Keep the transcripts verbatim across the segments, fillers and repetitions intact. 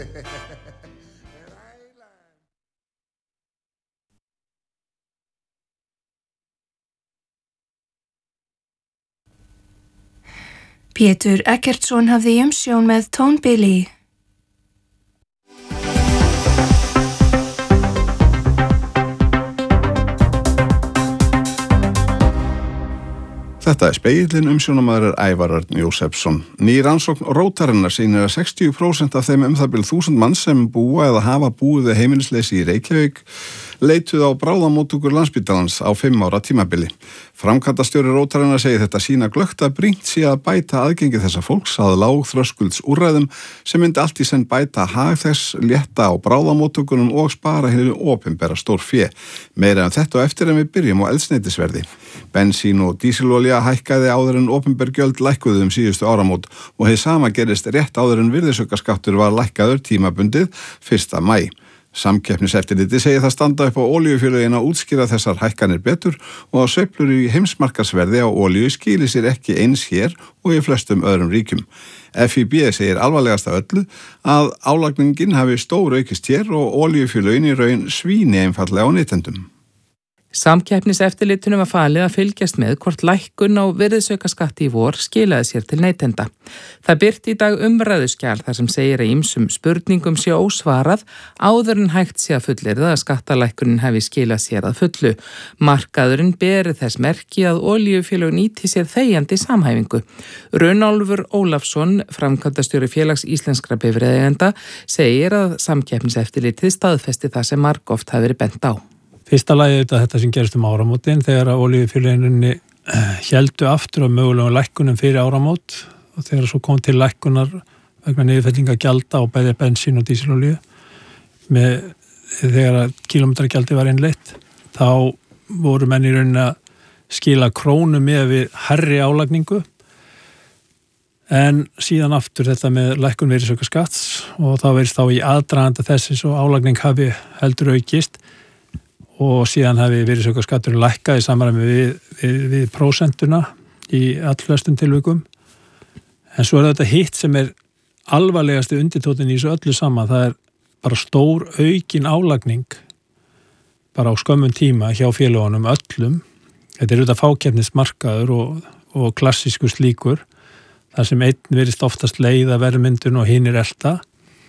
Pétur Eggertsson hafði umsjón með tónbili. Þetta er Spegillinn, umsjónamaður er Ævar Örn Jósefsson. Ný rannsókn Rótarinnar sýnir að sextíu prósent af þeim um það bil þúsund manns sem búa eða hafa búið við heimilisleysi í Reykjavík leituð á bráðamóttökur Landspítalans á fimm ára tímabili. Framkvæmdastjóri Rótarinnar segir þetta sýna glöggt að brýnt sé að bæta aðgengi þessa fólks að lágþröskulds úrræðum sem myndi allt í senn bæta hag þess, létta á bráðamóttökunum og spara hinu opinbera stór fé. Meira en þetta og eftir en við byrjum á eldsneytisverði. Bensín og dísilolía hækkaði áður en opinber gjöld lækkuðu um síðustu áramót og hið sama gerist rétt áður en virðisaukaskattur var lækkaður tímabundið fyrsta maí. Samkeppniseftirlitið segir það standa upp á olíufélögin að útskýra þessar hækkanir betur og að sveiflur í heimsmarkaðsverði á olíu skili sér ekki eins hér og í flestum öðrum ríkjum. F I B segir alvarlegast af öllu að álagningin hafi stór aukist hér og olíufélögin í raun svíni einfallega á neytendum. Samkeppniseftirlitinu var falið að fylgjast með hvort lækkun á virðisaukaskatti í vor skilaði sér til neytenda. Það birti í dag umræðuskjal þar sem segir að ýmsum spurningum sé ósvarað áður en hægt sé að fullyrða að skattalækkunin hafi skilað sér að fullu. Markaðurinn beri þess merki að olíufélög nýti sér þegjandi samhæfingu. Runólfur Ólafsson, framkvæmdastjóri Félags íslenskra bifreiðeigenda, segir að Samkeppniseftirlitið staðfesti það sem margoft hafi verið bent á. Fyrsta lagi auðvitað þetta sem gerist um áramótin þegar að olíufélöginni héldu aftur á mögulegum lækkunum fyrir áramót og þegar svo kom til lækkunar vegna niðurfellinga gjalda á bæði bensín og dísilolíu með þegar að kílómetragjaldi var innleitt þá voru menn í rauninni að skila krónu með við hærri álagningu en síðan aftur þetta með lækkun virðisaukaskatts og þá verðist þá í aðdraganda þess og álagning hafi heldur aukist og síðan hafi virðisaukaskatturinn lækkað í samræmi við, við, við prósentuna í allflestum tilvikum. En svo er þetta hitt sem er alvarlegasti undirtótin í þessu öllu saman. Það er bara stór aukin álagning bara á skömmum tíma hjá félögunum öllum. Þetta er auðvitað fákeppnismarkaður og, og klassísku slíkur. þar sem einn virðist oftast leiða verðmyndun og hinn er elta.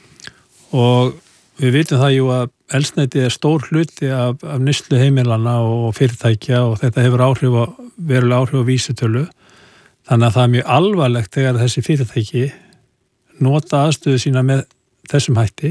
Og við vitum það jú að eldsneyti er stór hluti af, af neyslu heimilana og fyrirtækja og þetta hefur áhrif á, verulega áhrif á vísitölu. Þannig að það er mjög alvarlegt þegar þessi fyrirtæki nota aðstöðu sína með þessum hætti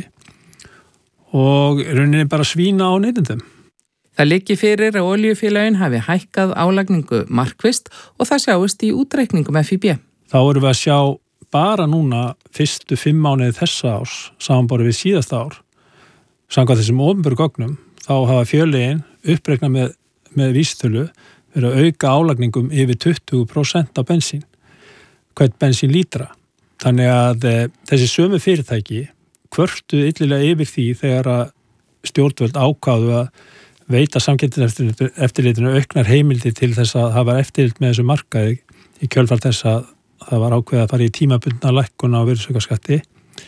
og rauninni bara svína á neytendum. Það liggi fyrir að olíufélögin hafi hækkað álagningu markvisst og það sjáist í útreikningum F I B. Þá erum við að sjá bara núna fyrstu fimm mánuði þessa árs samanborið við síðasta ár. Samkvæmt þessum opinberu gögnum þá hafa félögin uppreiknað með, með vísitölu verið að auka álagningum yfir tuttugu prósent af bensín, hvern bensín lítra. Þannig að e, þessi sömu fyrirtæki kvörtuðu illilega yfir því þegar að stjórnvöld ákváðu að veita samkeppniseftirlitinu auknar heimildir til þess að hafa eftirlit með þessu markaði í kjölfar þess að það var ákveðið að fara í tímabundna lækkun á virðisaukaskatti.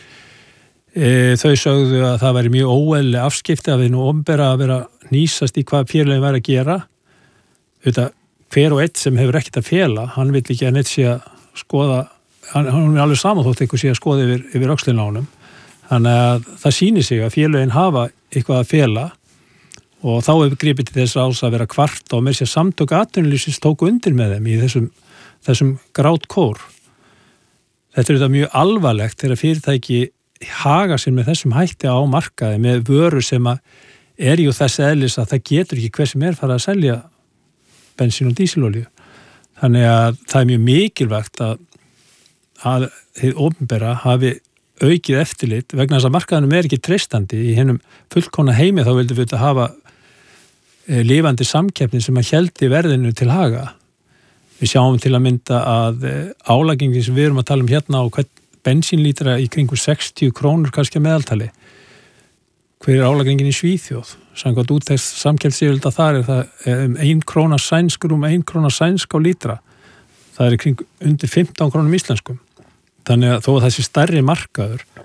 E, þau sögðu að það væri mjög óeðlileg afskipti að við nú opinbera að vera nýsast í hvað félögin væri að gera. Þetta, hver og einn sem hefur ekkert að fela, hann vill ekki að neitt sé að skoða, hann, hann er alveg saman þótt eitthvað sé að skoða yfir, yfir öxlina á honum. Þannig að það sýnir sig að félögin hafa eitthvað að fela og þá hefur gripið til þess ás að vera kvart og með sér samtök atvinnulífsins tóku undir með þeim í þessum, þessum grátkór. Þetta er þetta mjög alvarlegt þegar fyrirtæki haga sér með þessum hætti á markaði með vöru sem að er jú þess eðlis að það getur ekki hver sem er farið að selja bensín og dísilolíu. Þannig að það er mjög mikilvægt að, að þið opinbera hafi aukið eftirlit vegna þess að markaðinum er ekki treystandi í hennum fullkomna heimi þá vildum við þetta hafa e, lifandi samkeppni sem að héldi verðinu til haga. Við sjáum til að mynda að e, álagingin sem við erum að tala um hérna á hvern bensínlítra í kringu sextíu krónur kannski að meðaltali. Hver er álagingin í Svíþjóð? Samkvæmt úttekt samkeppnisyfirvalda þar er það um ein króna sænskur um ein króna sænsk á lítra. Það er kring undir fimmtán krónum íslenskum. Þannig að þó að þessi stærri markaður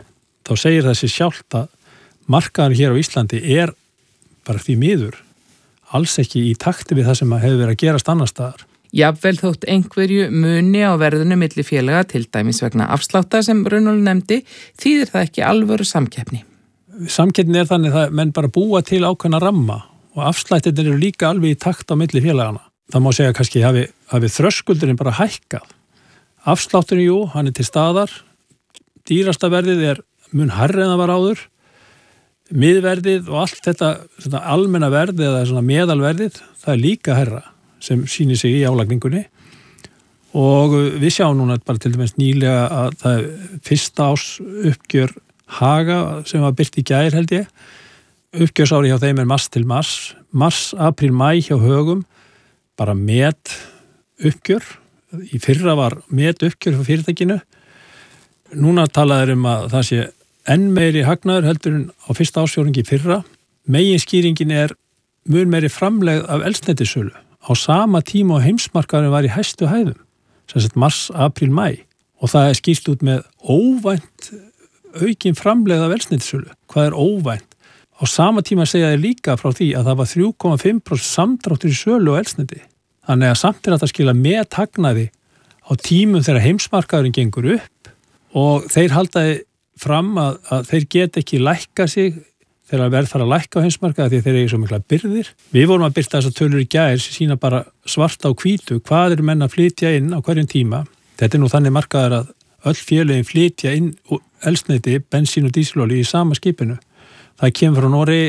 þá segir þessi sjálft að markaður hér á Íslandi er bara því miður alls ekki í takti við það sem hefur verið að gerast annar staðar. Jafnvel þótt einhverju muni á verðinu milli félaga til dæmis vegna afslátta sem Runólfur nefndi, þýðir það ekki alvöru samkeppni. Samkeppni er þannig að menn bara búa til ákveðna ramma og afslættirnir eru líka alveg í takt á milli félagana. Það má segja kannski hafi, hafi þröskuldurinn bara hækkað. Afslátturinn, jú, hann er til staðar. Dýrasta verðið er mun hærri en það var áður. Miðverðið og allt þetta, þetta almenna verðið eða svona meðalverðið, það er líka hærra sem sýnir sig í álagningunni. Og við sjáum núna bara til dæmis nýlega að það er fyrsta ás uppgjör Haga sem var birt í gær held ég. Uppgjörsári hjá þeim er mars til mars. Mars, apríl, mæ hjá Högum bara met uppgjör. Í fyrra var met uppgjör fyrir fyrirtækinu. Núna talaður um að það sé enn meiri hagnaður heldur en á fyrsta ásfjórðungi í fyrra. Meginskýringin er mun meiri framlegð af eldsneytisölu á sama tíma og heimsmarkaðurinn var í hæstu hæðum. Sem sagt mars, apríl, mæ. Og það er skýrt út með óvænt aukin framlegð af eldsneytisölu. Hvað er óvænt? Á sama tíma segja þeir líka frá því að það var þrjú komma fimm prósent samdráttur í sölu og eldsneyti. Þannig að samt er þetta að skila með hagnaði á tímum þegar heimsmarkaðurinn gengur upp og þeir haldaði fram að, að þeir get ekki lækka sig þegar verð fara að lækka á heimsmarkaði því þeir eru svo mikla byrðir. Við vorum að byrta þessar tölur í gær sem sína bara svarta á hvítu hvað eru menn að flytja inn á hverjum tíma. Þetta er nú þannig markaður að öll félögin flytja inn eldsneyti, bensín og dísilolíu í sama skipinu. Það kemur frá Noregi